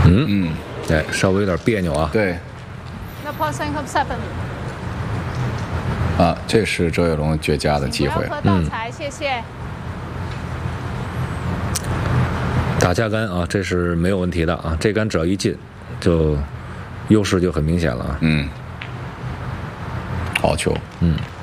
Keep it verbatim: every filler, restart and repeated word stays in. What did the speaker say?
嗯嗯，哎，稍微有点别扭啊。 对。 No point cinq seven。 啊，这是周跃龙绝佳的机会。 嗯，谢谢。 打架杆啊，这是没有问题的啊，这杆只要一进，就优势就很明显了啊。 嗯，好球。 嗯。